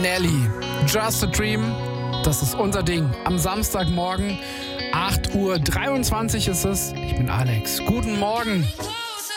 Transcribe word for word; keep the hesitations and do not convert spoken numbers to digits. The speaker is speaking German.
Nelly, Just a Dream, das ist unser Ding. Am Samstagmorgen, acht Uhr dreiundzwanzig ist es. Ich bin Alex. Guten Morgen.